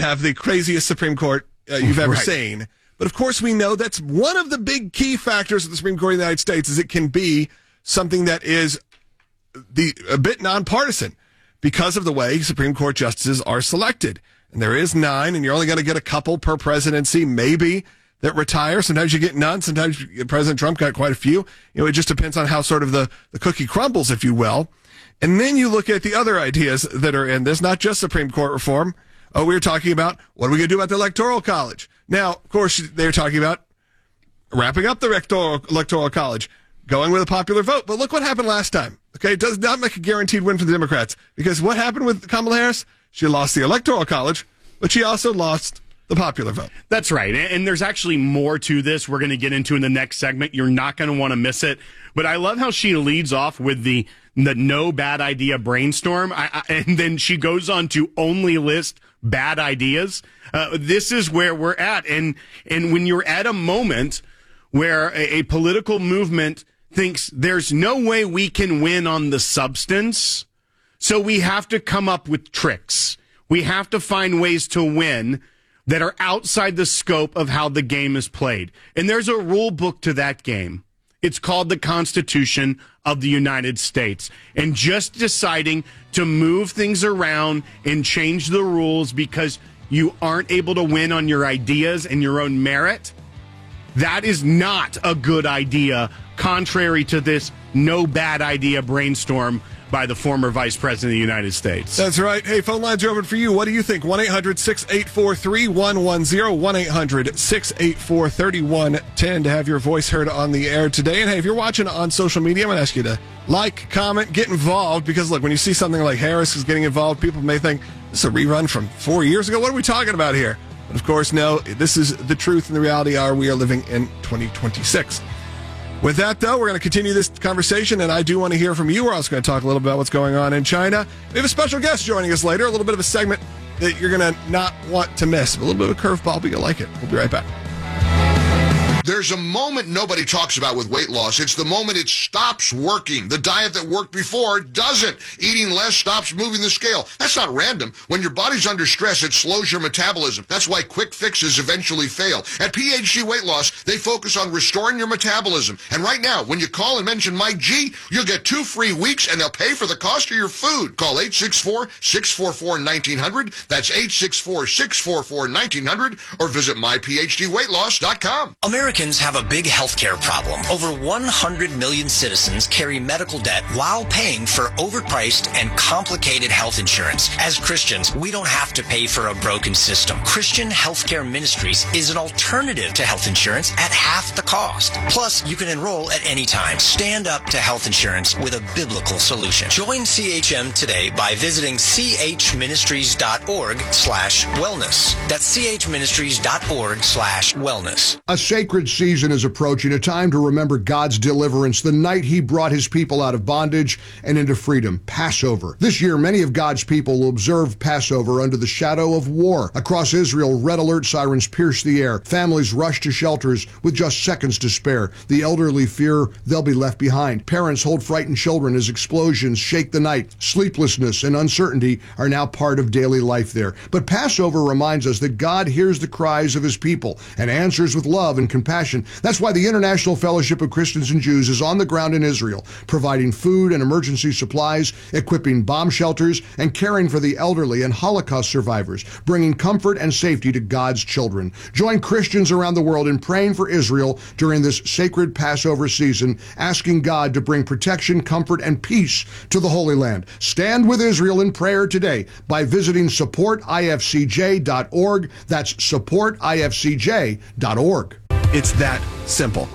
have the craziest Supreme Court you've ever seen. But of course, we know that's one of the big key factors of the Supreme Court of the United States is it can be something that is a bit nonpartisan because of the way Supreme Court justices are selected. And there is 9, and you're only going to get a couple per presidency, maybe, that retire. Sometimes you get none. Sometimes President Trump got quite a few. It just depends on how sort of the cookie crumbles, if you will. And then you look at the other ideas that are in this, not just Supreme Court reform. We were talking about, what are we going to do about the Electoral College? Now, of course, they're talking about wrapping up the Electoral College, going with a popular vote. But look what happened last time. Okay, it does not make a guaranteed win for the Democrats. Because what happened with Kamala Harris? She lost the Electoral College, but she also lost the popular vote. That's right. And there's actually more to this we're going to get into in the next segment. You're not going to want to miss it. But I love how she leads off with the no bad idea brainstorm. And then she goes on to only list bad ideas. This is where we're at. And when you're at a moment where a political movement thinks there's no way we can win on the substance, so we have to come up with tricks. We have to find ways to win that are outside the scope of how the game is played. And there's a rule book to that game. It's called the Constitution of the United States. And just deciding to move things around and change the rules because you aren't able to win on your ideas and your own merit, that is not a good idea, contrary to this no bad idea brainstorm by the former Vice President of the United States. That's right. Hey, phone lines are open for you. What do you think? 1-800-684-3110, 1-800-684-3110 to have your voice heard on the air today. And hey, if you're watching on social media, I'm going to ask you to like, comment, get involved, because look, when you see something like Harris is getting involved, people may think, this is a rerun from 4 years ago. What are we talking about here? But of course, no, this is the truth, and the reality are we are living in 2026. With that, though, we're going to continue this conversation, and I do want to hear from you. We're also going to talk a little about what's going on in China. We have a special guest joining us later, a little bit of a segment that you're going to not want to miss. A little bit of a curveball, but you'll like it. We'll be right back. There's a moment nobody talks about with weight loss. It's the moment it stops working. The diet that worked before doesn't. Eating less stops moving the scale. That's not random. When your body's under stress, it slows your metabolism. That's why quick fixes eventually fail. At PhD Weight Loss, they focus on restoring your metabolism. And right now, when you call and mention Mike G, you'll get 2 free weeks, and they'll pay for the cost of your food. Call 864-644-1900. That's 864-644-1900. Or visit myphdweightloss.com. Americans have a big healthcare problem. Over 100 million citizens carry medical debt while paying for overpriced and complicated health insurance. As Christians, we don't have to pay for a broken system. Christian Healthcare Ministries is an alternative to health insurance at half the cost. Plus, you can enroll at any time. Stand up to health insurance with a biblical solution. Join CHM today by visiting chministries.org/wellness. That's chministries.org/wellness. A sacred season is approaching, a time to remember God's deliverance, the night he brought his people out of bondage and into freedom, Passover. This year, many of God's people will observe Passover under the shadow of war. Across Israel, red alert sirens pierce the air. Families rush to shelters with just seconds to spare. The elderly fear they'll be left behind. Parents hold frightened children as explosions shake the night. Sleeplessness and uncertainty are now part of daily life there. But Passover reminds us that God hears the cries of his people and answers with love and compassion. That's why the International Fellowship of Christians and Jews is on the ground in Israel, providing food and emergency supplies, equipping bomb shelters, and caring for the elderly and Holocaust survivors, bringing comfort and safety to God's children. Join Christians around the world in praying for Israel during this sacred Passover season, asking God to bring protection, comfort, and peace to the Holy Land. Stand with Israel in prayer today by visiting supportifcj.org. That's supportifcj.org. It's that simple.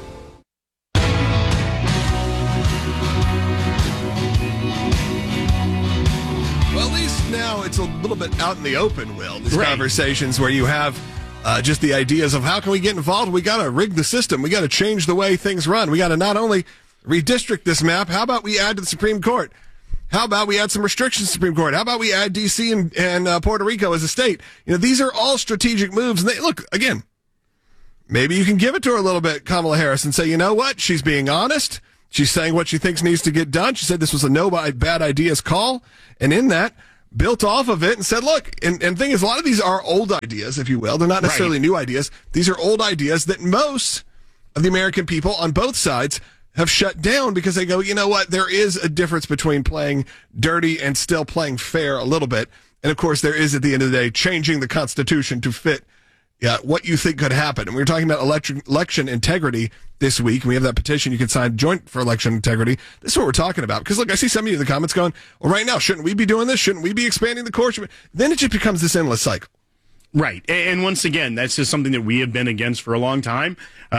Well, at least now it's a little bit out in the open, Will. These conversations where you have just the ideas of how can we get involved? We got to rig the system. We got to change the way things run. We got to not only redistrict this map, how about we add to the Supreme Court? How about we add some restrictions to the Supreme Court? How about we add D.C. and Puerto Rico as a state? You know, these are all strategic moves. And look, again, maybe you can give it to her a little bit, Kamala Harris, and say, you know what? She's being honest. She's saying what she thinks needs to get done. She said this was a no bad ideas call. And in that, built off of it and said, look, and the thing is, a lot of these are old ideas, if you will. They're not necessarily new ideas. These are old ideas that most of the American people on both sides have shut down because they go, you know what, there is a difference between playing dirty and still playing fair a little bit. And of course, there is, at the end of the day, changing the Constitution to fit what you think could happen. And we were talking about election integrity this week. And we have that petition you can sign, Joint for Election Integrity. This is what we're talking about. Because, look, I see some of you in the comments going, well, right now, shouldn't we be doing this? Shouldn't we be expanding the court? Then it just becomes this endless cycle. Right. And once again, that's just something that we have been against for a long time.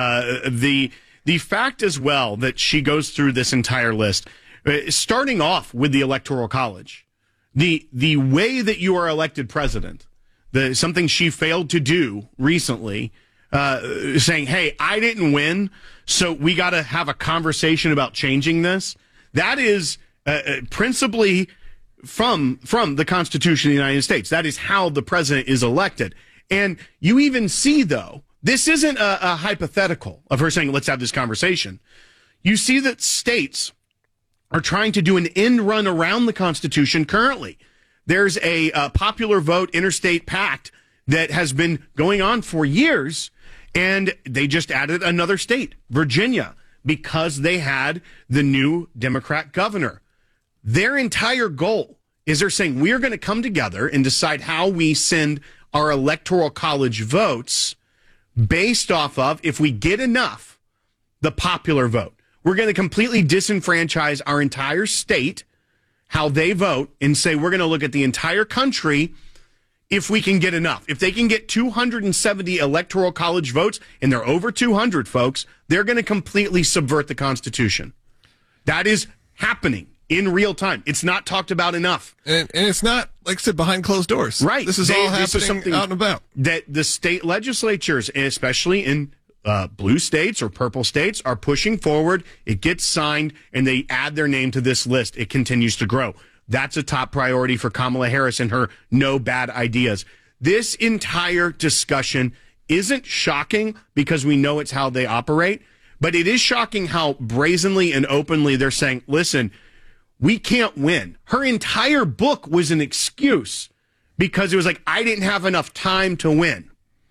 The fact as well that she goes through this entire list, starting off with the Electoral College, the way that you are elected president, something she failed to do recently, saying, hey, I didn't win, so we got to have a conversation about changing this. That is principally from the Constitution of the United States. That is how the president is elected. And you even see, though, this isn't a hypothetical of her saying, let's have this conversation. You see that states are trying to do an end run around the Constitution currently. There's a popular vote interstate pact that has been going on for years, and they just added another state, Virginia, because they had the new Democrat governor. Their entire goal is they're saying we're going to come together and decide how we send our Electoral College votes based off of, if we get enough, the popular vote. We're going to completely disenfranchise our entire state, how they vote, and say we're going to look at the entire country if we can get enough. If they can get 270 Electoral College votes, and they're over 200, folks, they're going to completely subvert the Constitution. That is happening in real time. It's not talked about enough. And it's not, like I said, behind closed doors. Right. This is all happening out and about. That the state legislatures, especially in blue states or purple states, are pushing forward. It gets signed, and they add their name to this list. It continues to grow. That's a top priority for Kamala Harris and her no bad ideas. This entire discussion isn't shocking because we know it's how they operate, but it is shocking how brazenly and openly they're saying, listen, we can't win. Her entire book was an excuse because it was like, I didn't have enough time to win.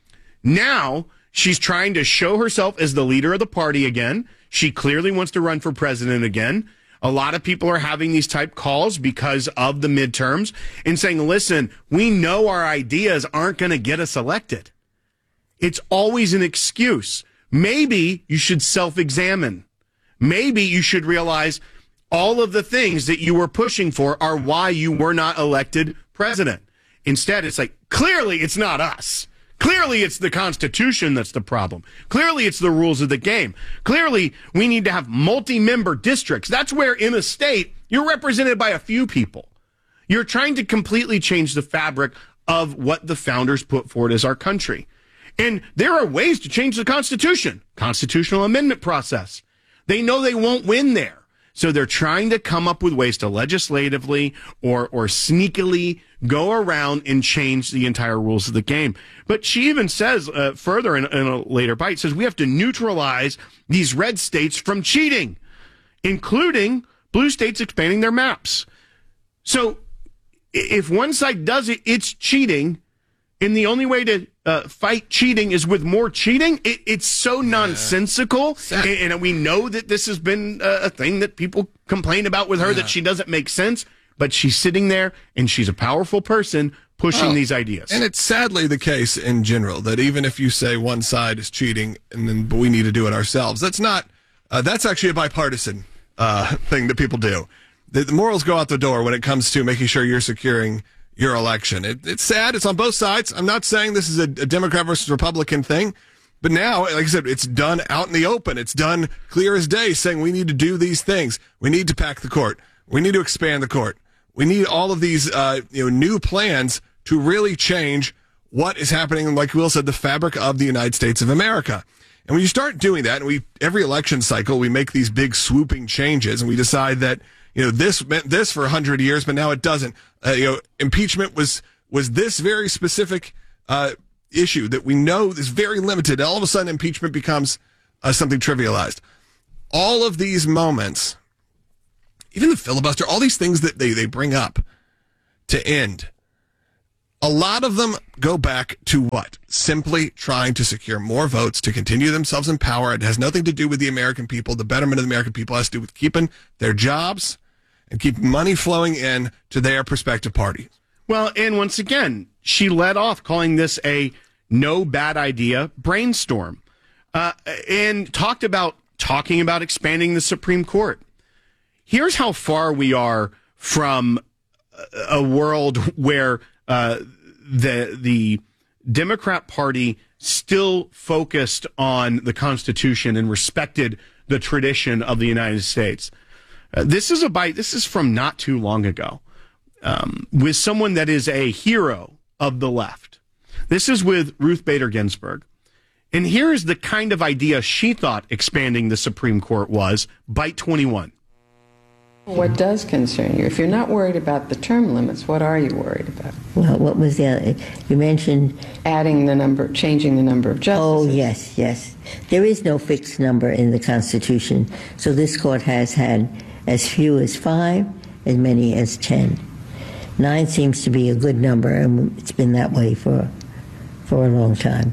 Now she's trying to show herself as the leader of the party again. She clearly wants to run for president again. A lot of people are having these type calls because of the midterms and saying, listen, we know our ideas aren't going to get us elected. It's always an excuse. Maybe you should self-examine. Maybe you should realize all of the things that you were pushing for are why you were not elected president. Instead, it's like, clearly it's not us. Clearly, it's the Constitution that's the problem. Clearly, it's the rules of the game. Clearly, we need to have multi-member districts. That's where in a state, you're represented by a few people. You're trying to completely change the fabric of what the founders put forward as our country. And there are ways to change the Constitution. Constitutional amendment process. They know they won't win there. So they're trying to come up with ways to legislatively or sneakily go around and change the entire rules of the game. But she even says further in a later bite, says we have to neutralize these red states from cheating, including blue states expanding their maps. So if one side does it, it's cheating. And the only way to fight cheating is with more cheating. It's so nonsensical. And we know that this has been a thing that people complain about with her, that she doesn't make sense. But she's sitting there, and she's a powerful person pushing these ideas. And it's sadly the case in general that even if you say one side is cheating, and then but we need to do it ourselves, that's not. That's actually a bipartisan thing that people do. The morals go out the door when it comes to making sure you're securing your election. It's sad. It's on both sides. I'm not saying this is a Democrat versus Republican thing, but now, like I said, it's done out in the open. It's done clear as day, saying we need to do these things. We need to pack the court. We need to expand the court. We need all of these new plans to really change what is happening, like Will said, the fabric of the United States of America. And when you start doing that, and every election cycle, we make these big swooping changes, and we decide that this meant this for 100 years, but now it doesn't. Impeachment was this very specific issue that we know is very limited. All of a sudden, impeachment becomes something trivialized. All of these moments, even the filibuster, all these things that they bring up to end. A lot of them go back to what? Simply trying to secure more votes to continue themselves in power. It has nothing to do with the American people. The betterment of the American people has to do with keeping their jobs and keeping money flowing in to their prospective parties. Well, and once again, she led off calling this a no bad idea brainstorm, and talking about expanding the Supreme Court. Here's how far we are from a world where the Democrat Party still focused on the Constitution and respected the tradition of the United States. This is from not too long ago, with someone that is a hero of the left. This is with Ruth Bader Ginsburg. And here is the kind of idea she thought expanding the Supreme Court was. Bite 21. What does concern you? If you're not worried about the term limits, what are you worried about? Well, what was the other? You mentioned changing the number of justices. Oh, yes. There is no fixed number in the Constitution, so this court has had as few as 5, as many as 10. 9 seems to be a good number, and it's been that way for a long time.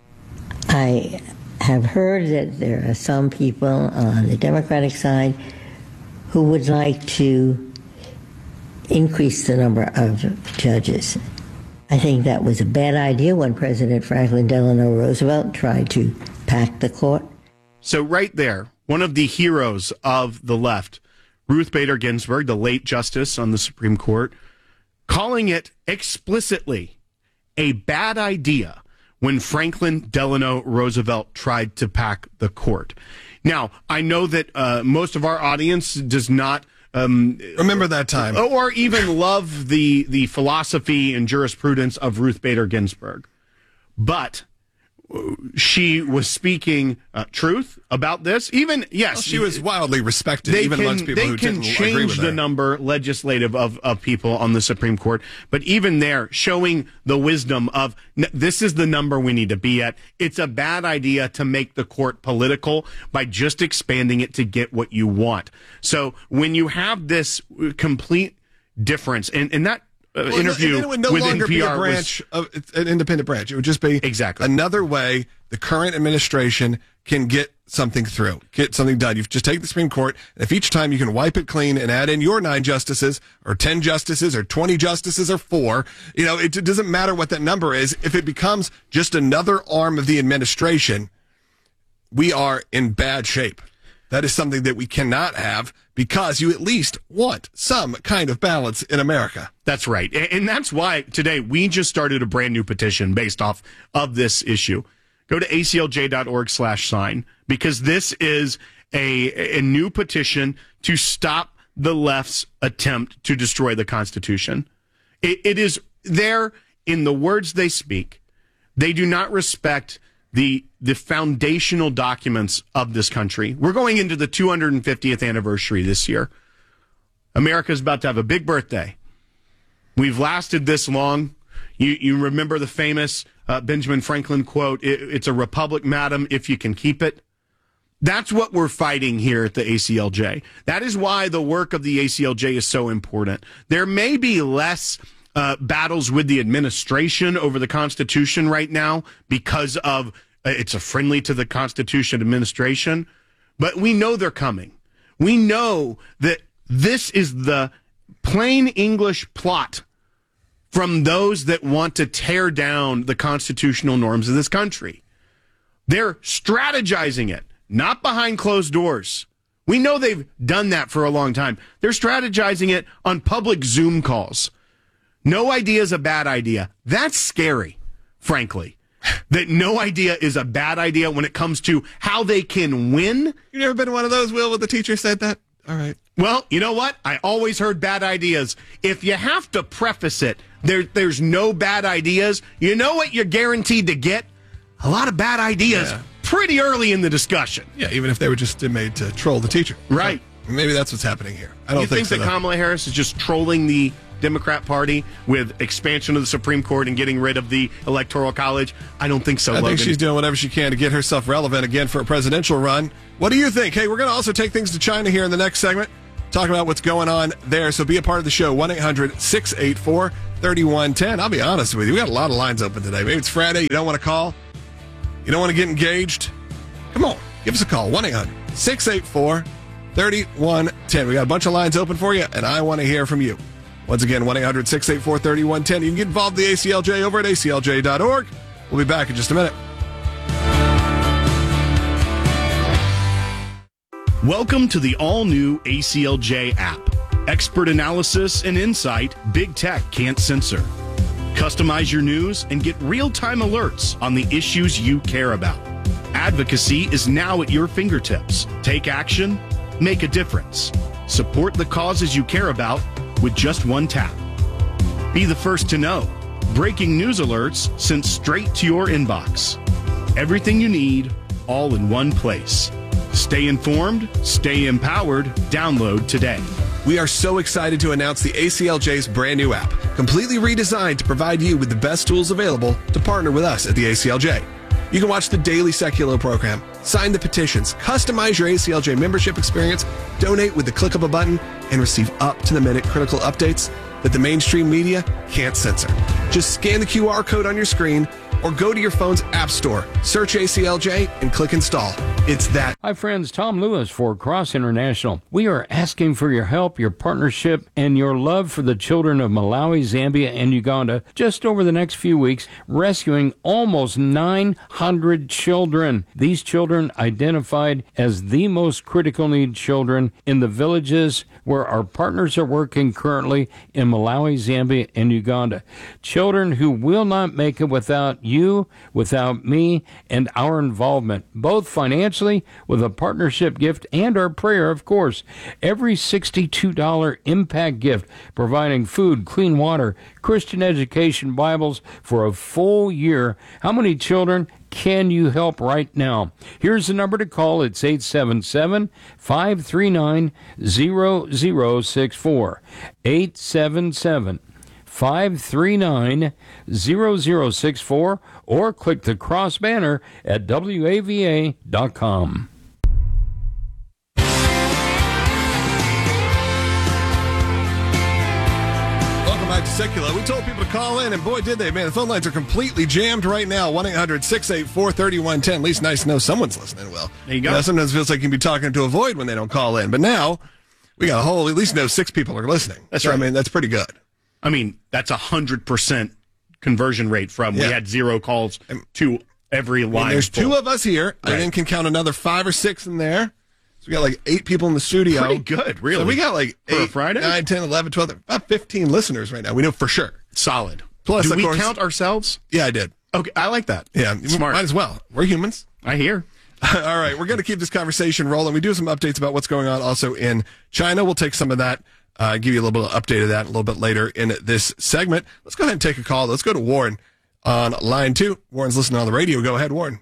I have heard that there are some people on the Democratic side who would like to increase the number of judges. I think that was a bad idea when President Franklin Delano Roosevelt tried to pack the court. So right there, one of the heroes of the left, Ruth Bader Ginsburg, the late justice on the Supreme Court, calling it explicitly a bad idea when Franklin Delano Roosevelt tried to pack the court. Now, I know that most of our audience does not remember that time, or even love the philosophy and jurisprudence of Ruth Bader Ginsburg, but she was speaking truth about this. Even she was wildly respected, even amongst people who didn't agree with her. They can change the number legislative of people on the Supreme Court, but even there, showing the wisdom of this is the number we need to be at. It's a bad idea to make the court political by just expanding it to get what you want. So when you have this complete difference, and that interview it would no with longer NPR be a branch of an independent branch. It would just be another way the current administration can get something through, get something done. You just take the Supreme Court, and if each time you can wipe it clean and add in your 9 justices or 10 justices or 20 justices or 4, it doesn't matter what that number is. If it becomes just another arm of the administration, we are in bad shape. That is something that we cannot have, because you at least want some kind of balance in America. That's right. And that's why today we just started a brand new petition based off of this issue. Go to aclj.org/sign, because this is a new petition to stop the left's attempt to destroy the Constitution. It is there in the words they speak. They do not respect the foundational documents of this country. We're going into the 250th anniversary this year. America's about to have a big birthday. We've lasted this long. You remember the famous Benjamin Franklin quote, "It's a republic, madam, if you can keep it." That's what we're fighting here at the ACLJ. That is why the work of the ACLJ is so important. There may be less battles with the administration over the Constitution right now because of it's a friendly to the Constitution administration, but we know they're coming. We know that this is the plain English plot from those that want to tear down the constitutional norms of this country. They're strategizing it, not behind closed doors. We know they've done that for a long time. They're strategizing it on public Zoom calls. No idea is a bad idea. That's scary, frankly. That no idea is a bad idea when it comes to how they can win. You never been one of those, Will, where the teacher said that? All right. Well, you know what? I always heard bad ideas. If you have to preface it, there's no bad ideas. You know what you're guaranteed to get? A lot of bad ideas pretty early in the discussion. Yeah, even if they were just made to troll the teacher. Right. So maybe that's what's happening here. I don't think so. You think that Kamala Harris is just trolling the Democrat Party with expansion of the Supreme Court and getting rid of the Electoral College? I don't think so, I think she's doing whatever she can to get herself relevant again for a presidential run. What do you think? Hey, we're going to also take things to China here in the next segment. talk about what's going on there. So be a part of the show, 1-800-684-3110. I'll be honest with you, we got a lot of lines open today. Maybe it's Friday, you don't want to call, you don't want to get engaged. Come on, give us a call, 1-800-684-3110. We got a bunch of lines open for you, and I want to hear from you. Once again, 1-800-684-3110. You can get involved in the ACLJ over at aclj.org. We'll be back in just a minute. Welcome to the all-new ACLJ app. Expert analysis and insight big tech can't censor. Customize your news and get real-time alerts on the issues you care about. Advocacy is now at your fingertips. Take action, make a difference. Support the causes you care about with just one tap. Be the first to know. Breaking news alerts sent straight to your inbox. Everything you need, all in one place. Stay informed, stay empowered. Download today. We are so excited to announce the ACLJ's brand new app, completely redesigned to provide you with the best tools available to partner with us at the ACLJ. You can watch the daily Seculo program, sign the petitions, customize your ACLJ membership experience, donate with the click of a button, and receive up-to-the-minute critical updates that the mainstream media can't censor. Just scan the QR code on your screen or go to your phone's app store, search ACLJ, and click install. It's that. Hi, friends. Tom Lewis for Cross International. We are asking for your help, your partnership, and your love for the children of Malawi, Zambia, and Uganda just over the next few weeks, rescuing almost 900 children. These children identified as the most critical need children in the villages where our partners are working currently in Malawi, Zambia, and Uganda. Children who will not make it without you, without me, and our involvement, both financially with a partnership gift and our prayer, of course. Every $62 impact gift, providing food, clean water, Christian education, Bibles for a full year. How many children can you help right now? Here's the number to call. It's 877-539-0064. 877-539-0064, or click the cross banner at WAVA.com. Welcome back to Secular. We told people to call in, and boy, did they, man. The phone lines are completely jammed right now. 1-800-684-3110. At least nice to know someone's listening well. There you go. Sometimes it feels like you can be talking to a void when they don't call in. But now, we got a whole, at least know 6 people are listening. That's right. I mean, that's pretty good. I mean, that's 100% conversion rate from we had 0 calls to every line. And there's 2 of us here. Right. I then can count another 5 or 6 in there. So we got like 8 people in the studio. Pretty good, really. So we got like for 8, a Friday? 9, 10, 11, 12, about 15 listeners right now. We know for sure. Solid. Plus, do of we course, count ourselves? Yeah, I did. Okay, I like that. Yeah, smart. Might as well. We're humans. I hear. All right, we're going to keep this conversation rolling. We do have some updates about what's going on also in China. We'll take some of that, give you a little bit of update of that a little bit later in this segment. Let's go ahead and take a call. Let's go to Warren on line 2. Warren's listening on the radio. Go ahead, Warren.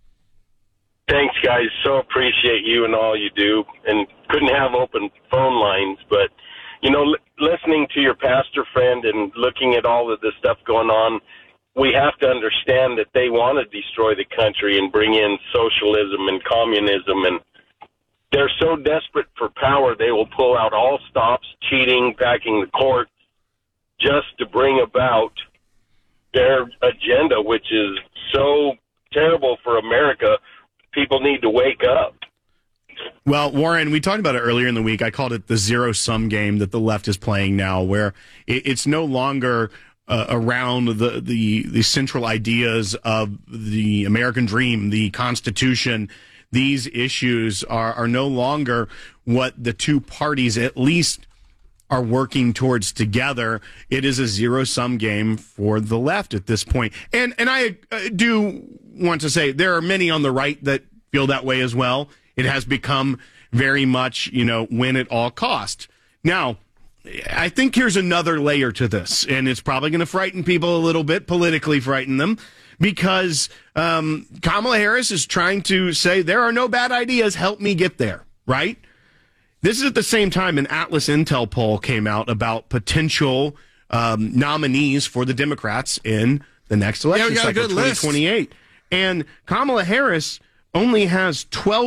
Thanks, guys. So appreciate you and all you do. And couldn't have open phone lines, but, you know, listening to your pastor friend and looking at all of this stuff going on, we have to understand that they want to destroy the country and bring in socialism and communism. And they're so desperate for power, they will pull out all stops, cheating, packing the courts, just to bring about their agenda, which is so terrible for America. People need to wake up. Well, Warren, we talked about it earlier in the week. I called it the zero-sum game that the left is playing now, where it's no longer around the central ideas of the American dream, the Constitution. These issues are no longer what the two parties at least are working towards together. It is a zero-sum game for the left at this point. And I do want to say there are many on the right that feel that way as well. It has become very much, win at all cost. Now, I think here's another layer to this, and it's probably going to frighten people a little bit, politically frighten them, because Kamala Harris is trying to say there are no bad ideas, help me get there, right? This is at the same time an Atlas Intel poll came out about potential nominees for the Democrats in the next election cycle, 2028. And Kamala Harris only has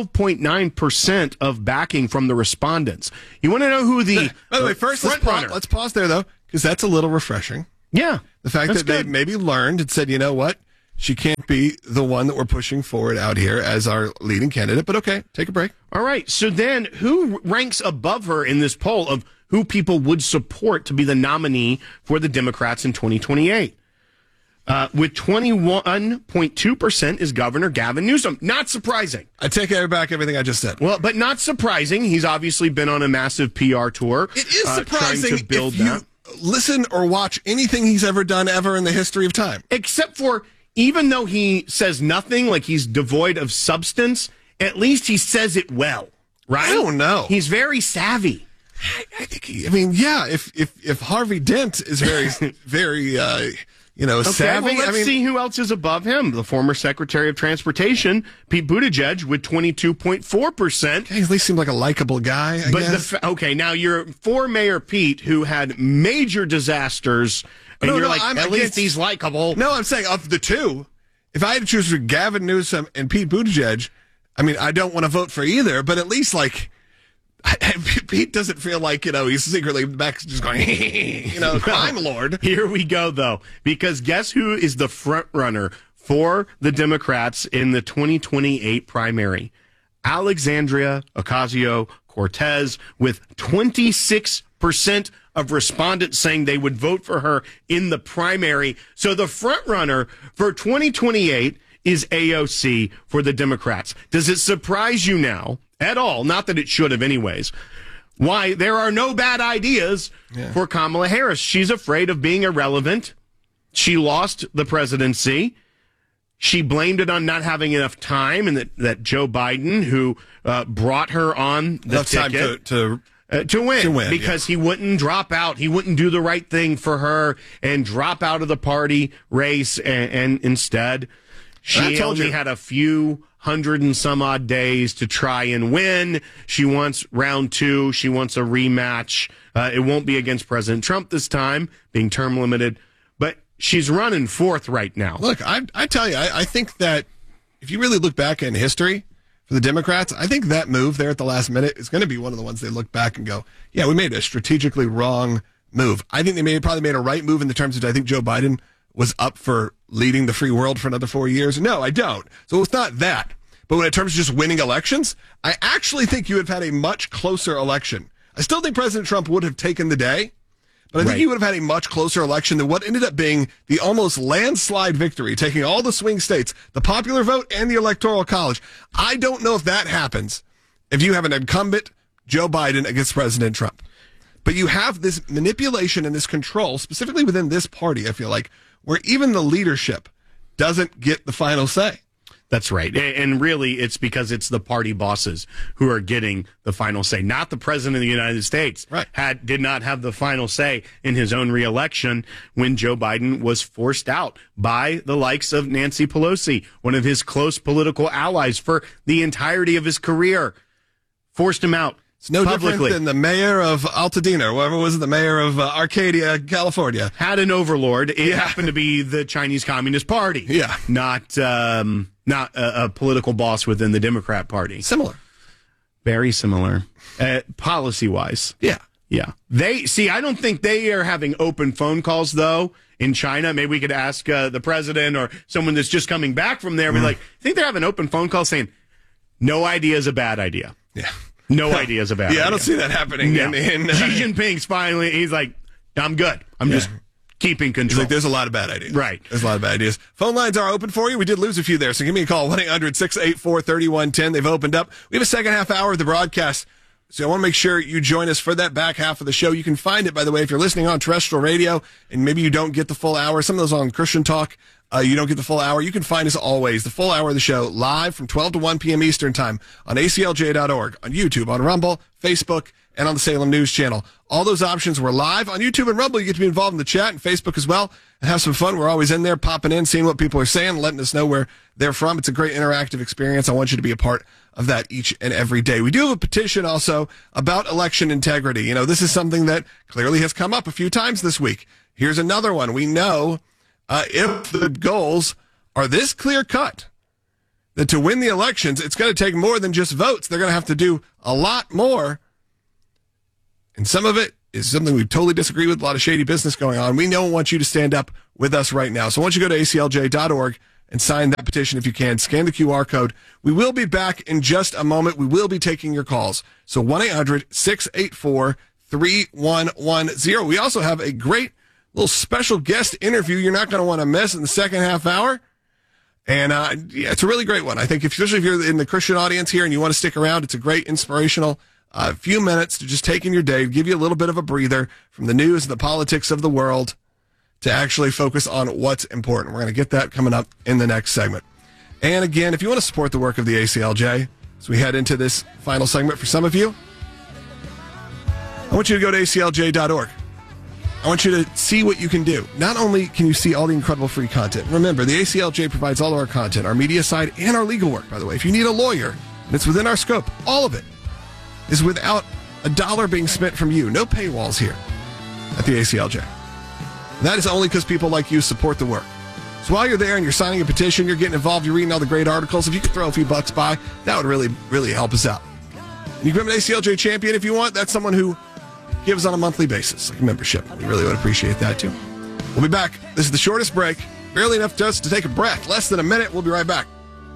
12.9% of backing from the respondents. You want to know who the By the way, first let's pause there, though, because that's a little refreshing. Yeah. The fact that they maybe learned and said, you know what? She can't be the one that we're pushing forward out here as our leading candidate. But okay, take a break. All right. So then who ranks above her in this poll of who people would support to be the nominee for the Democrats in 2028? With 21.2% is Governor Gavin Newsom. Not surprising. I take back everything I just said. Well, but not surprising. He's obviously been on a massive PR tour. It is surprising trying to build if you that. listen or watch anything he's ever done ever in the history of time. Except for, even though he says nothing, like he's devoid of substance, at least he says it well, right? I don't know. He's very savvy. I think if Harvey Dent is very, very, savvy. Well, let's see who else is above him. The former Secretary of Transportation, Pete Buttigieg, with 22.4%. He at least seemed like a likable guy, I guess. Now you're for Mayor Pete, who had major disasters, and at least he's likable. No, I'm saying of the two, if I had to choose between Gavin Newsom and Pete Buttigieg, I mean, I don't want to vote for either, but at least, Pete doesn't feel like, he's secretly back just going, crime lord. Here we go, though, because guess who is the front runner for the Democrats in the 2028 primary? Alexandria Ocasio-Cortez, with 26% of respondents saying they would vote for her in the primary. So the front runner for 2028 is AOC for the Democrats. Does it surprise you now at all? Not that it should have anyways. Why there are no bad ideas for Kamala Harris. She's afraid of being irrelevant. She lost the presidency. She blamed it on not having enough time, and that Joe Biden, who brought her on the ticket to win, because he wouldn't drop out. He wouldn't do the right thing for her and drop out of the party race, and instead she only had a few hundred and some odd days to try and win. She wants round two. She wants a rematch. It won't be against President Trump this time, being term limited, but she's running fourth right now. Look, I tell you, I think that if you really look back in history for the Democrats, I think that move there at the last minute is going to be one of the ones they look back and go, yeah, we made a strategically wrong move. I think they probably made a right move in the terms of I think Joe Biden was up for leading the free world for another 4 years. No, I don't. So it's not that. But when in terms of just winning elections, I actually think you would have had a much closer election. I still think President Trump would have taken the day, but I think he would have had a much closer election than what ended up being the almost landslide victory, taking all the swing states, the popular vote, and the Electoral College. I don't know if that happens if you have an incumbent Joe Biden against President Trump. But you have this manipulation and this control, specifically within this party, I feel like, where even the leadership doesn't get the final say. That's right. And really, it's because it's the party bosses who are getting the final say, not the president of the United States. Right. Did not have the final say in his own reelection when Joe Biden was forced out by the likes of Nancy Pelosi, one of his close political allies for the entirety of his career. Forced him out. It's no publicly. different than the mayor of Altadena, or whoever was it, the mayor of Arcadia, California. Had an overlord. It happened to be the Chinese Communist Party. Yeah. Not a political boss within the Democrat Party. Similar. Very similar. Policy-wise. Yeah. Yeah. I don't think they are having open phone calls, though, in China. Maybe we could ask the president or someone that's just coming back from there. Be like, I think they're having open phone calls saying, no idea is a bad idea. Yeah. No idea is a bad idea. Yeah, I don't see that happening. No. Xi Jinping's finally, he's like, I'm good. I'm just keeping control. He's like, there's a lot of bad ideas. Right. There's a lot of bad ideas. Phone lines are open for you. We did lose a few there, so give me a call, 1-800-684-3110. They've opened up. We have a second half hour of the broadcast, so I want to make sure you join us for that back half of the show. You can find it, by the way, if you're listening on terrestrial radio, and maybe you don't get the full hour. Some of those on Christian Talk, you don't get the full hour. You can find us always, the full hour of the show, live from 12 to 1 p.m. Eastern Time on aclj.org, on YouTube, on Rumble, Facebook, and on the Salem News Channel. All those options were live. On YouTube and Rumble, you get to be involved in the chat, and Facebook as well, and have some fun. We're always in there, popping in, seeing what people are saying, letting us know where they're from. It's a great interactive experience. I want you to be a part of that each and every day. We do have a petition also about election integrity. This is something that clearly has come up a few times this week. Here's another one. We know if the goals are this clear-cut, that to win the elections, it's going to take more than just votes. They're going to have to do a lot more. And some of it is something we totally disagree with, a lot of shady business going on. We don't want you to stand up with us right now. So why don't you go to aclj.org and sign that petition if you can. Scan the QR code. We will be back in just a moment. We will be taking your calls. So 1-800-684-3110. We also have a great little special guest interview you're not going to want to miss in the second half hour. And yeah, it's a really great one. I think especially if you're in the Christian audience here and you want to stick around, it's a great inspirational few minutes to just take in your day, give you a little bit of a breather from the news and the politics of the world to actually focus on what's important. We're going to get that coming up in the next segment. And again, if you want to support the work of the ACLJ, as we head into this final segment for some of you, I want you to go to aclj.org. I want you to see what you can do. Not only can you see all the incredible free content, remember, the ACLJ provides all of our content, our media side, and our legal work, by the way. If you need a lawyer, and it's within our scope, all of it is without a dollar being spent from you. No paywalls here at the ACLJ. That is only because people like you support the work. So while you're there and you're signing a petition, you're getting involved, you're reading all the great articles, if you could throw a few bucks by, that would really, really help us out. And you can become an ACLJ champion if you want. That's someone who gives on a monthly basis, like a membership. We really would appreciate that, too. We'll be back. This is the shortest break. Barely enough just to take a breath. Less than a minute. We'll be right back.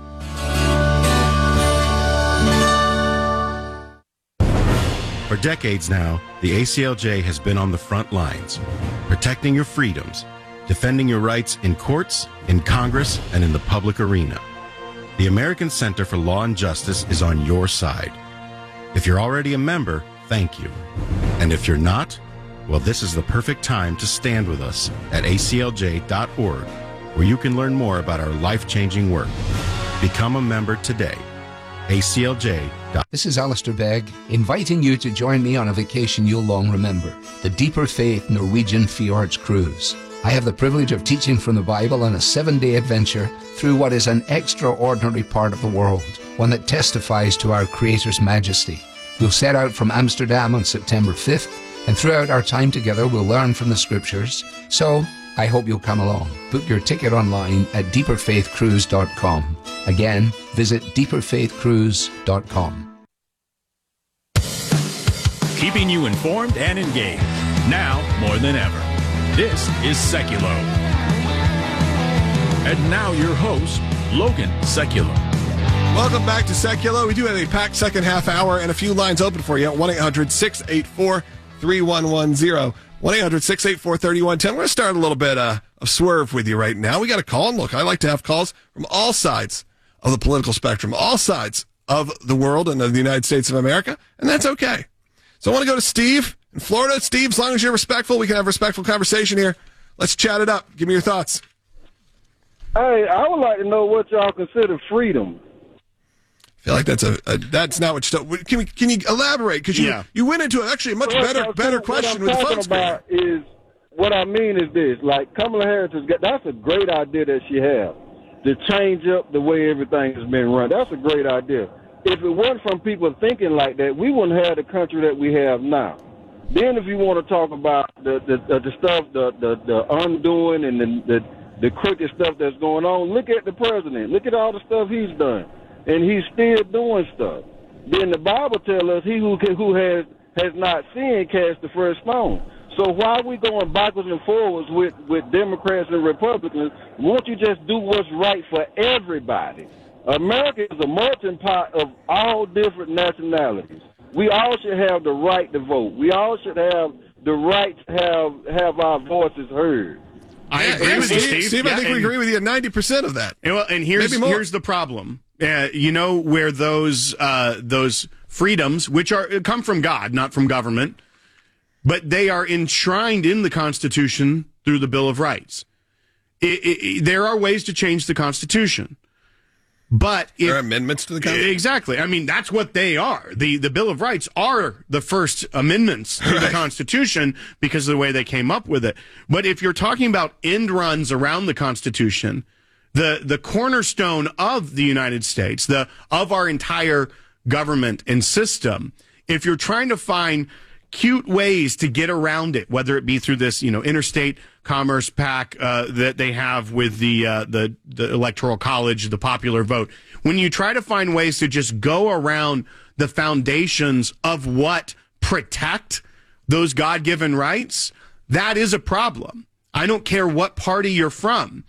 For decades now, the ACLJ has been on the front lines, protecting your freedoms, defending your rights in courts, in Congress, and in the public arena. The American Center for Law and Justice is on your side. If you're already a member, thank you. And if you're not, well, this is the perfect time to stand with us at aclj.org, where you can learn more about our life-changing work. Become a member today. ACLJ.org. This is Alistair Begg, inviting you to join me on a vacation you'll long remember, the Deeper Faith Norwegian Fjords Cruise. I have the privilege of teaching from the Bible on a 7-day adventure through what is an extraordinary part of the world, one that testifies to our Creator's majesty. We'll set out from Amsterdam on September 5th, and throughout our time together we'll learn from the Scriptures. So I hope you'll come along. Book your ticket online at deeperfaithcruise.com. Again, visit deeperfaithcruise.com. Keeping you informed and engaged, now more than ever. This is Seculo. And now your host, Logan Seculo. Welcome back to Seculo. We do have a packed second half hour and a few lines open for you at 1-800-684-3110. 1-800-684-3110. We're going to start a little bit of swerve with you right now. We got a call, and look, I like to have calls from all sides of the political spectrum, all sides of the world and of the United States of America, and that's okay. So I want to go to Steve in Florida. Steve, as long as you're respectful, we can have a respectful conversation here. Let's chat it up. Give me your thoughts. Hey, I would like to know what y'all consider freedom. I feel like that's not what you can you elaborate? Because you went into actually a much better question with the phone screen. What I mean is this, like Kamala Harris, that's a great idea that she has, to change up the way everything has been run. That's a great idea. If it wasn't from people thinking like that, we wouldn't have the country that we have now. Then if you want to talk about the stuff, the undoing and the crooked stuff that's going on, look at the president. Look at all the stuff he's done. And he's still doing stuff. Then the Bible tells us he who has not sinned cast the first stone. So why are we going backwards and forwards with Democrats and Republicans? Won't you just do what's right for everybody? America is a melting pot of all different nationalities. We all should have the right to vote. We all should have the right to have our voices heard. I agree with you, Steve. Steve, I think we agree with you at 90% of that. And here's the problem. Where those freedoms, which come from God, not from government, but they are enshrined in the Constitution through the Bill of Rights. There are ways to change the Constitution. But there are amendments to the Constitution? Exactly. I mean, that's what they are. The Bill of Rights are the first amendments to the Constitution because of the way they came up with it. But if you're talking about end runs around the Constitution, the cornerstone of the United States, of our entire government and system, if you're trying to find cute ways to get around it, whether it be through this, interstate Commerce PAC that they have with the Electoral College, the popular vote. When you try to find ways to just go around the foundations of what protect those God-given rights, that is a problem. I don't care what party you're from.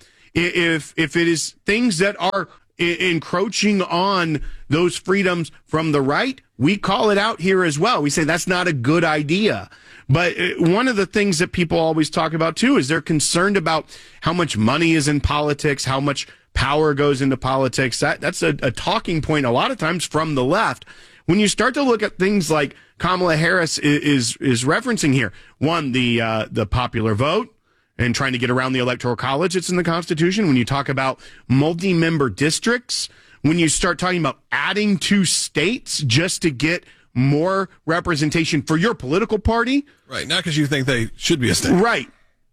If it is things that are encroaching on those freedoms from the right, we call it out here as well. We say that's not a good idea. But one of the things that people always talk about, too, is they're concerned about how much money is in politics, how much power goes into politics. That's a talking point a lot of times from the left. When you start to look at things like Kamala Harris is referencing here, one, the popular vote, and trying to get around the Electoral College, it's in the Constitution. When you talk about multi-member districts, when you start talking about adding 2 states just to get more representation for your political party. Right, not because you think they should be a state. Right.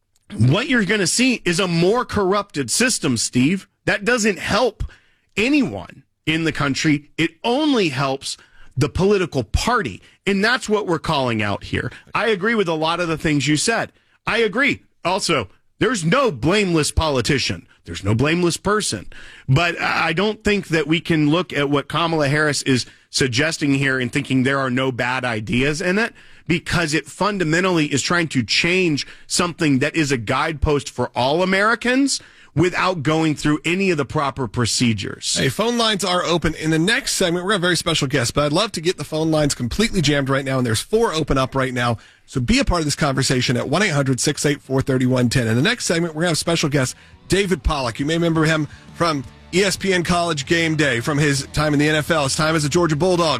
What you're going to see is a more corrupted system, Steve. That doesn't help anyone in the country. It only helps the political party. And that's what we're calling out here. I agree with a lot of the things you said. I agree. Also, there's no blameless politician. There's no blameless person. But I don't think that we can look at what Kamala Harris is suggesting here and thinking there are no bad ideas in it, because it fundamentally is trying to change something that is a guidepost for all Americans without going through any of the proper procedures. Hey, phone lines are open. In the next segment, we're going to have a very special guest, but I'd love to get the phone lines completely jammed right now, and there's 4 open up right now. So be a part of this conversation at 1-800-684-3110. In the next segment, we're going to have special guest David Pollack. You may remember him from ESPN College Game Day, from his time in the NFL, his time as a Georgia Bulldog.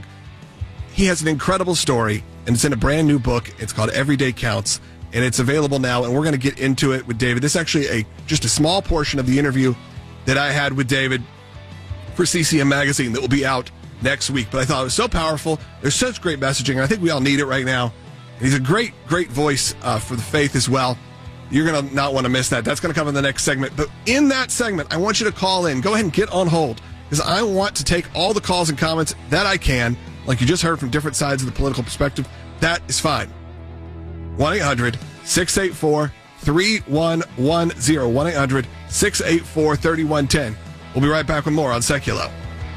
He has an incredible story, and it's in a brand new book. It's called Everyday Counts, and it's available now, and we're going to get into it with David. This is actually just a small portion of the interview that I had with David for CCM Magazine that will be out next week. But I thought it was so powerful. There's such great messaging, and I think we all need it right now. And he's a great, great voice for the faith as well. You're going to not want to miss that. That's going to come in the next segment. But in that segment, I want you to call in. Go ahead and get on hold, because I want to take all the calls and comments that I can, like you just heard from different sides of the political perspective. That is fine. 1-800-684-3110. 1-800-684-3110. We'll be right back with more on Seculo.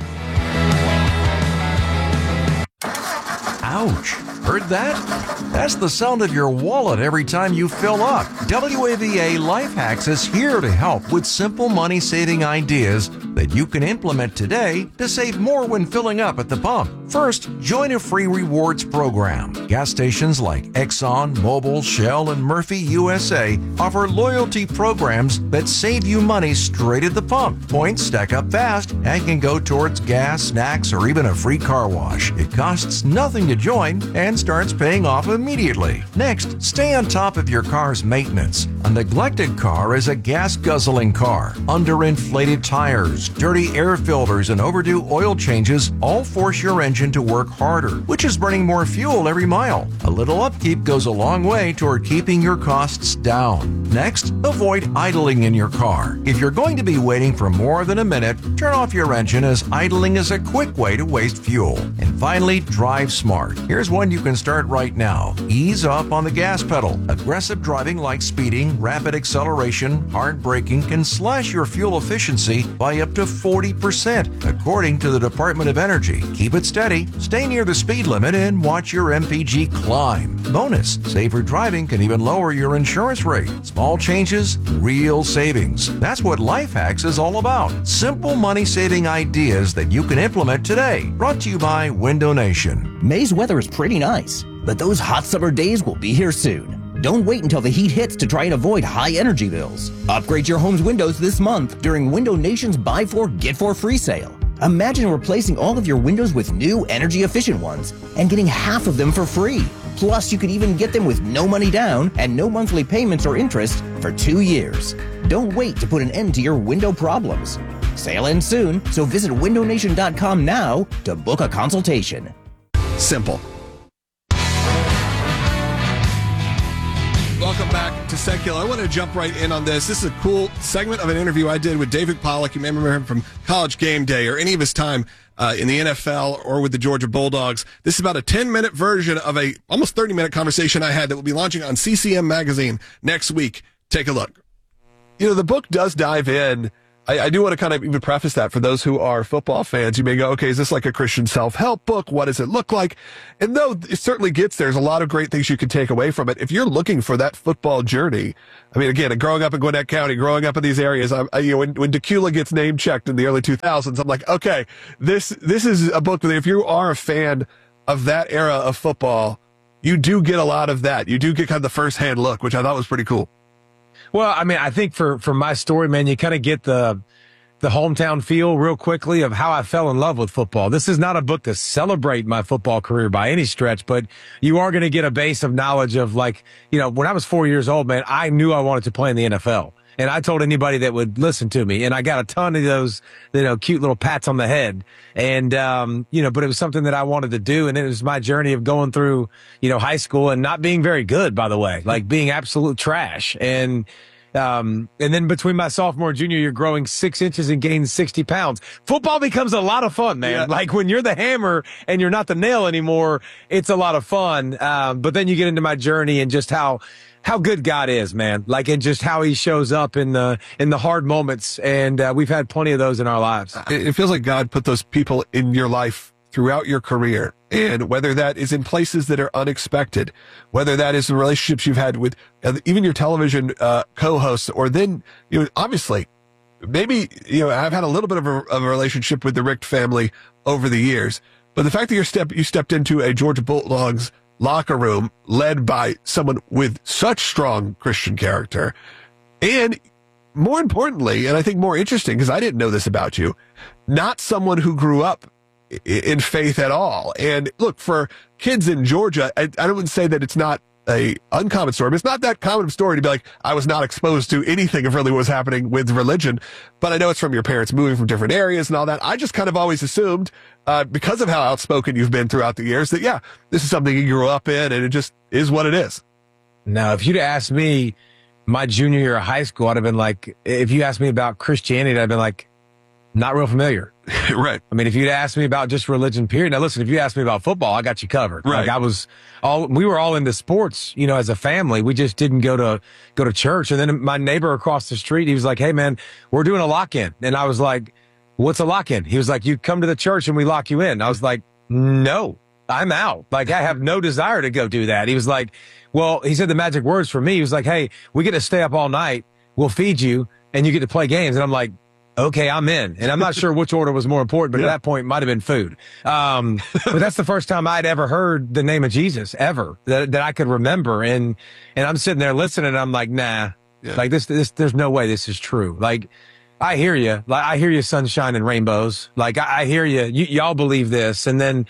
Ouch. Heard that? That's the sound of your wallet every time you fill up. WAVA Life Hacks is here to help with simple money-saving ideas that you can implement today to save more when filling up at the pump. First, join a free rewards program. Gas stations like Exxon, Mobil, Shell, and Murphy USA offer loyalty programs that save you money straight at the pump. Points stack up fast and can go towards gas, snacks, or even a free car wash. It costs nothing to join and starts paying off immediately. Next, stay on top of your car's maintenance. A neglected car is a gas-guzzling car. Underinflated tires, dirty air filters, and overdue oil changes all force your engine to work harder, which is burning more fuel every mile. A little upkeep goes a long way toward keeping your costs down. Next, avoid idling in your car. If you're going to be waiting for more than a minute, turn off your engine, as idling is a quick way to waste fuel. And finally, drive smart. Here's one you can start right now. Ease up on the gas pedal. Aggressive driving like speeding, rapid acceleration, hard braking can slash your fuel efficiency by up to 40%, according to the Department of Energy. Keep it steady, stay near the speed limit, and watch your MPG climb. Bonus, safer driving can even lower your insurance rate. Small changes, real savings. That's what Life Hacks is all about. Simple money-saving ideas that you can implement today. Brought to you by Window Nation. May's weather is pretty nice, but those hot summer days will be here soon. Don't wait until the heat hits to try and avoid high energy bills. Upgrade your home's windows this month during Window Nation's Buy 4, Get 4 free sale. Imagine replacing all of your windows with new energy-efficient ones and getting half of them for free. Plus, you could even get them with no money down and no monthly payments or interest for 2 years. Don't wait to put an end to your window problems. Sale ends soon, so visit windownation.com now to book a consultation. Simple. Welcome back to Secular. I want to jump right in on this. This is a cool segment of an interview I did with David Pollack. You may remember him from College Game Day or any of his time in the NFL or with the Georgia Bulldogs. This is about a 10-minute version of a almost 30-minute conversation I had that will be launching on CCM Magazine next week. take a look. The book does dive in. I do want to kind of even preface that for those who are football fans. You may go, okay, is this like a Christian self-help book? What does it look like? And though it certainly gets there's a lot of great things you can take away from it. If you're looking for that football journey, I mean, again, growing up in Gwinnett County, growing up in these areas, when Decula gets name checked in the early 2000s, I'm like, okay, this is a book that if you are a fan of that era of football, you do get a lot of that. You do get kind of the first-hand look, which I thought was pretty cool. Well, I mean, I think for my story, man, you kind of get the hometown feel real quickly of how I fell in love with football. This is not a book to celebrate my football career by any stretch, but you are going to get a base of knowledge of when I was 4 years old, man, I knew I wanted to play in the NFL. And I told anybody that would listen to me, and I got a ton of those, cute little pats on the head. And, but it was something that I wanted to do. And it was my journey of going through, high school and not being very good, by the way, like being absolute trash. And then between my sophomore and junior year, growing 6 inches and gaining 60 pounds, football becomes a lot of fun, man. Yeah. Like when you're the hammer and you're not the nail anymore, it's a lot of fun. But then you get into my journey and just how good God is, man. Like, and just how he shows up in the hard moments. And we've had plenty of those in our lives. It feels like God put those people in your life throughout your career. And whether that is in places that are unexpected, whether that is the relationships you've had with even your television co-hosts, or then, obviously, maybe, I've had a little bit of a relationship with the Richt family over the years. But the fact that you stepped into a Georgia Bulldogs locker room led by someone with such strong Christian character, and more importantly, and I think more interesting, because I didn't know this about you, not someone who grew up in faith at all. And look, for kids in Georgia, I don't say that it's not a uncommon story, but it's not that common of story to be like, I was not exposed to anything of really what was happening with religion, but I know it's from your parents moving from different areas and all that. I just kind of always assumed, because of how outspoken you've been throughout the years, that, yeah, this is something you grew up in and it just is what it is. Now, if you'd asked me my junior year of high school, I'd have been like, if you asked me about Christianity, I'd have been like, not real familiar. Right. I mean, if you'd asked me about just religion, period. Now, listen, if you asked me about football, I got you covered. Right. Like we were all into sports, as a family. We just didn't go to church. And then my neighbor across the street, he was like, hey, man, we're doing a lock-in. And I was like, what's a lock-in? He was like, you come to the church and we lock you in. I was like, no, I'm out. Like, I have no desire to go do that. He was like, well, he said the magic words for me. He was like, hey, we get to stay up all night. We'll feed you and you get to play games. And I'm like, okay, I'm in. And I'm not sure which order was more important, but at that point, it might have been food. But that's the first time I'd ever heard the name of Jesus, ever, that I could remember. And I'm sitting there listening, and I'm like, nah, like this, there's no way this is true. Like, I hear you. Like, I hear you, sunshine and rainbows. Like, I hear you. Y'all believe this. And then,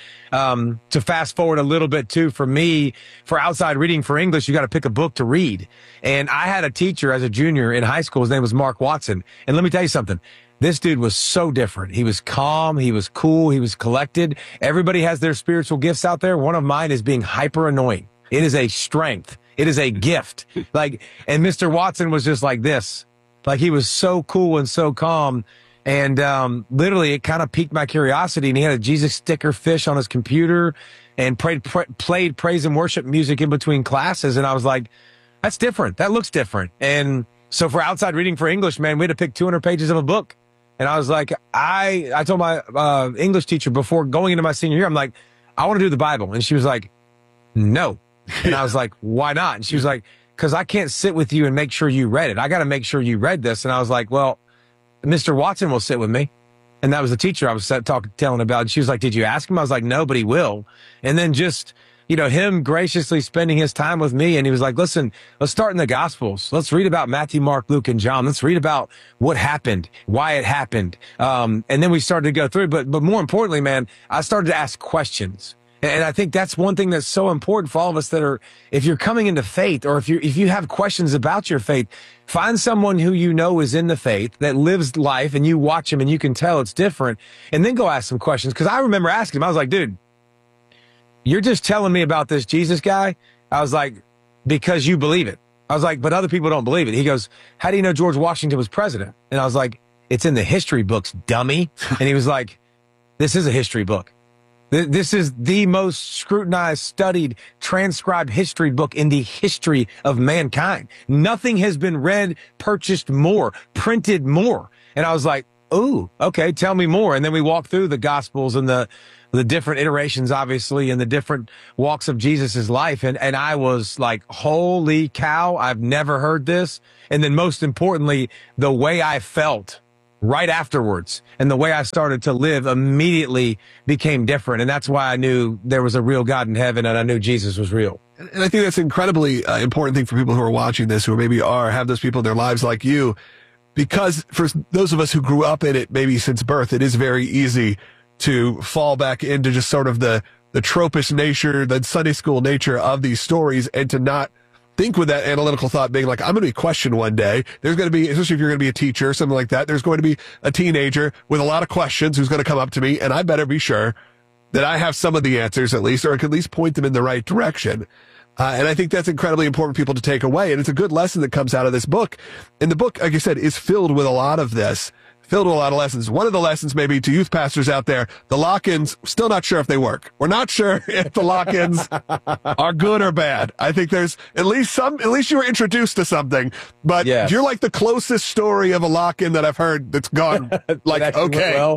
to fast forward a little bit too, for me, for outside reading for English, you got to pick a book to read. And I had a teacher as a junior in high school. His name was Mark Watson. And let me tell you something. This dude was so different. He was calm. He was cool. He was collected. Everybody has their spiritual gifts out there. One of mine is being hyper annoying. It is a strength. It is a gift. And Mr. Watson was just like this. Like, he was so cool and so calm. And literally, it kind of piqued my curiosity. And he had a Jesus sticker fish on his computer and played praise and worship music in between classes. And I was like, that's different. That looks different. And so for outside reading for English, man, we had to pick 200 pages of a book. And I was like, I told my English teacher before going into my senior year, I'm like, I want to do the Bible. And she was like, no. And I was like, why not? And she was like, because I can't sit with you and make sure you read it. I got to make sure you read this. And I was like, well, Mr. Watson will sit with me. And that was the teacher I was telling about. And she was like, did you ask him? I was like, no, but he will. And then just, him graciously spending his time with me. And he was like, listen, let's start in the Gospels. Let's read about Matthew, Mark, Luke, and John. Let's read about what happened, why it happened. And then we started to go through. But more importantly, man, I started to ask questions. And I think that's one thing that's so important for all of us that are, if you're coming into faith, or if you have questions about your faith, find someone who is in the faith, that lives life, and you watch him and you can tell it's different, and then go ask some questions. Because I remember asking him, I was like, dude, you're just telling me about this Jesus guy? I was like, because you believe it. I was like, but other people don't believe it. He goes, how do you know George Washington was president? And I was like, it's in the history books, dummy. And he was like, this is a history book. This is the most scrutinized, studied, transcribed history book in the history of mankind. Nothing has been read, purchased more, printed more. And I was like, ooh, okay, tell me more. And then we walked through the Gospels and the different iterations, obviously, and the different walks of Jesus's life. And I was like, holy cow, I've never heard this. And then most importantly, the way I felt right afterwards and the way I started to live immediately became different. And that's why I knew there was a real God in heaven, and I knew Jesus was real. And I think that's an incredibly important thing for people who are watching this, who maybe have those people in their lives like you, because for those of us who grew up in it, maybe since birth, it is very easy to fall back into just sort of the tropish nature, the Sunday school nature of these stories, and to not think with that analytical thought being like, I'm going to be questioned one day. There's going to be, especially if you're going to be a teacher or something like that, there's going to be a teenager with a lot of questions who's going to come up to me, and I better be sure that I have some of the answers at least, or I can at least point them in the right direction. And I think that's incredibly important for people to take away. And it's a good lesson that comes out of this book. And the book, like I said, is filled with a lot of this. Filled with a lot of lessons. One of the lessons maybe to youth pastors out there, the lock-ins, still not sure if they work. We're not sure if the lock-ins are good or bad. I think there's at least you were introduced to something, but you're like the closest story of a lock-in that I've heard that's gone like, okay. Well.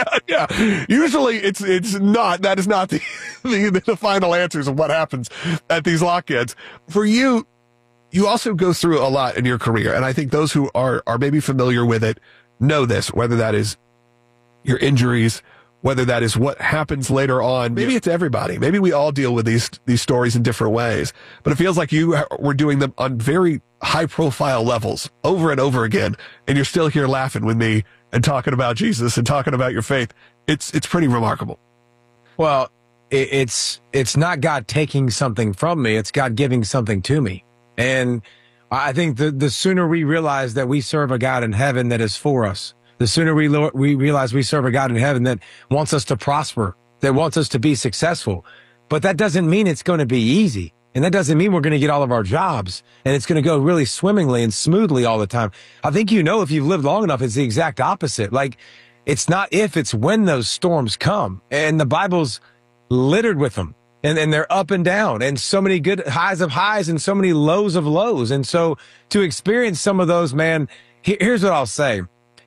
Yeah. Usually it's not, that is not the final answers of what happens at these lock-ins. For you also go through a lot in your career. And I think those who are maybe familiar with it know this, whether that is your injuries, whether that is what happens later on. Maybe it's everybody. Maybe we all deal with these stories in different ways, but it feels like you were doing them on very high profile levels over and over again. And you're still here laughing with me and talking about Jesus and talking about your faith. It's pretty remarkable. Well, it's not God taking something from me. It's God giving something to me. And I think the sooner we realize that we serve a God in heaven that is for us, the sooner we realize we serve a God in heaven that wants us to prosper, that wants us to be successful. But that doesn't mean it's going to be easy. And that doesn't mean we're going to get all of our jobs and it's going to go really swimmingly and smoothly all the time. I think, if you've lived long enough, it's the exact opposite. Like, it's not if, it's when those storms come. And the Bible's littered with them. And they're up and down, and so many good highs of highs and so many lows of lows. And so to experience some of those, man, here's what I'll say.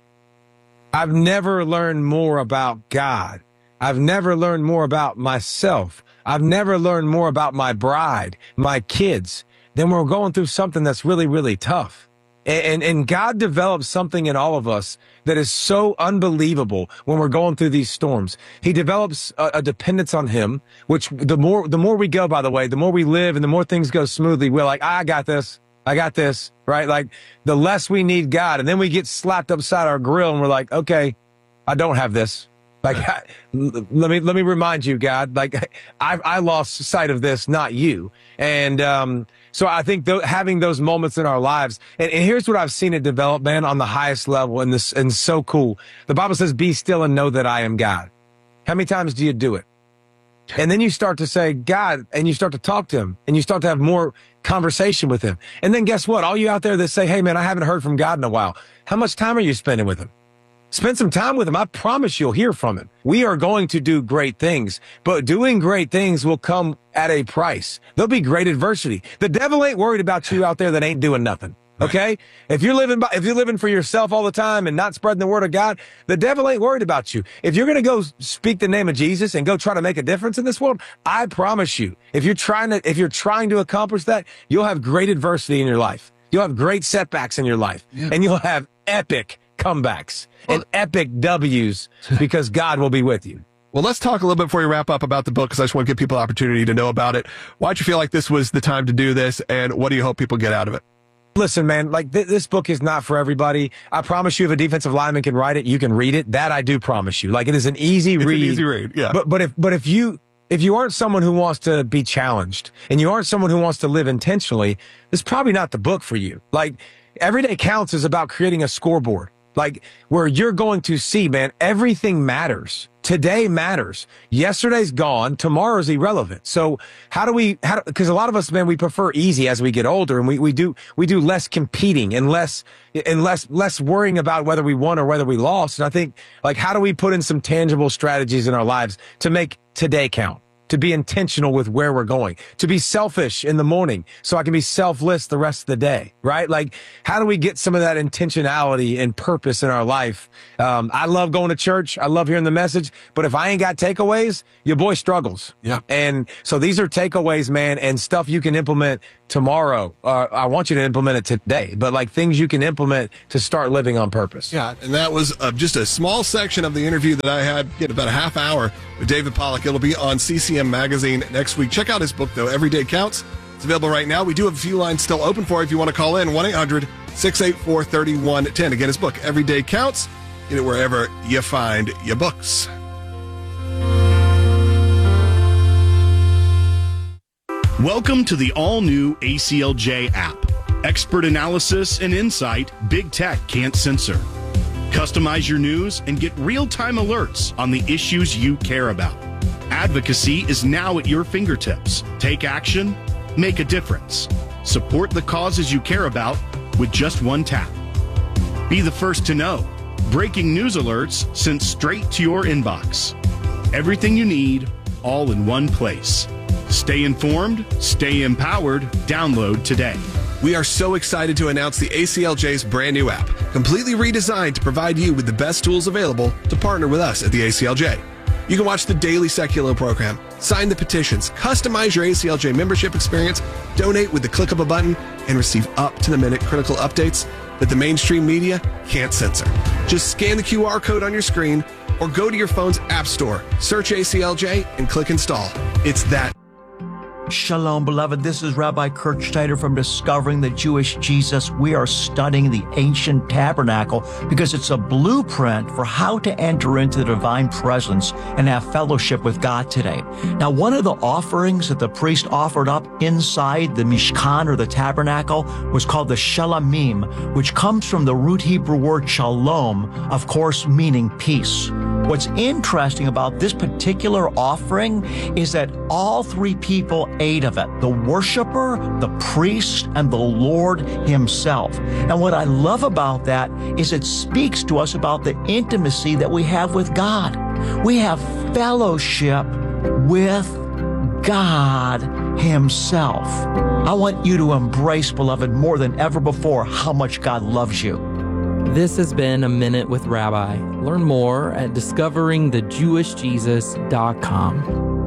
I've never learned more about God. I've never learned more about myself. I've never learned more about my bride, my kids, than we're going through something that's really, really tough. And God develops something in all of us that is so unbelievable when we're going through these storms. He develops a dependence on him, which the more we go, by the way, the more we live and the more things go smoothly, we're like, I got this, right? Like, the less we need God. And then we get slapped upside our grill and we're like, okay, I don't have this. Like, let me remind you, God, like, I lost sight of this, not you. And, so I think having those moments in our lives, and here's what I've seen it develop, man, on the highest level, and so cool. The Bible says, be still and know that I am God. How many times do you do it? And then you start to say, God, and you start to talk to him, and you start to have more conversation with him. And then guess what? All you out there that say, hey, man, I haven't heard from God in a while. How much time are you spending with him? Spend some time with him. I promise you'll hear from him. We are going to do great things, but doing great things will come at a price. There'll be great adversity. The devil ain't worried about you out there that ain't doing nothing. Okay? If you're living for yourself all the time and not spreading the word of God, the devil ain't worried about you. If you're going to go speak the name of Jesus and go try to make a difference in this world, I promise you, if you're trying to accomplish that, you'll have great adversity in your life. You'll have great setbacks in your life, and you'll have epic comebacks and epic W's because God will be with you. Well, let's talk a little bit before we wrap up about the book, because I just want to give people an opportunity to know about it. Why'd you feel like this was the time to do this, and what do you hope people get out of it? Listen, man, like this book is not for everybody. I promise you, if a defensive lineman can write it, you can read it. That I do promise you. Like, it is an easy read. An easy read, yeah. But if you aren't someone who wants to be challenged and you aren't someone who wants to live intentionally, this is probably not the book for you. Like, Everyday Counts is about creating a scoreboard. Like, where you're going to see, man, everything matters. Today matters. Yesterday's gone. Tomorrow's irrelevant. So because a lot of us, man, we prefer easy as we get older, and we do less competing and less worrying about whether we won or whether we lost. And I think, like, how do we put in some tangible strategies in our lives to make today count, to be intentional with where we're going, to be selfish in the morning so I can be selfless the rest of the day, right? Like, how do we get some of that intentionality and purpose in our life? I love going to church. I love hearing the message, but if I ain't got takeaways, your boy struggles. Yeah. And so these are takeaways, man, and stuff you can implement tomorrow. I want you to implement it today, but like things you can implement to start living on purpose. Yeah, and that was just a small section of the interview that I had, about a half hour with David Pollack. It'll be on CCM Magazine next week. Check out his book, though, Every Day Counts. It's available right now. We do have a few lines still open for you if you want to call in, 1-800-684-3110. Again, his book, Every Day Counts. Get it wherever you find your books. Welcome to the all-new ACLJ app. Expert analysis and insight big tech can't censor. Customize your news and get real-time alerts on the issues you care about. Advocacy is now at your fingertips. Take action, make a difference. Support the causes you care about with just one tap. Be the first to know. Breaking news alerts sent straight to your inbox. Everything you need, all in one place. Stay informed, stay empowered. Download today. We are so excited to announce the ACLJ's brand new app, completely redesigned to provide you with the best tools available to partner with us at the ACLJ. You can watch the daily Secular program, sign the petitions, customize your ACLJ membership experience, donate with the click of a button, and receive up-to-the-minute critical updates that the mainstream media can't censor. Just scan the QR code on your screen or go to your phone's app store, search ACLJ, and click install. It's that. Shalom, beloved. This is Rabbi Kurt Schneider from Discovering the Jewish Jesus. We are studying the ancient tabernacle because it's a blueprint for how to enter into the divine presence and have fellowship with God today. Now, one of the offerings that the priest offered up inside the Mishkan or the tabernacle was called the Shalamim, which comes from the root Hebrew word shalom, of course, meaning peace. What's interesting about this particular offering is that all three people ate of it, the worshiper, the priest, and the Lord himself. And what I love about that is it speaks to us about the intimacy that we have with God. We have fellowship with God himself. I want you to embrace, beloved, more than ever before, how much God loves you. This has been A Minute with Rabbi. Learn more at discoveringthejewishjesus.com.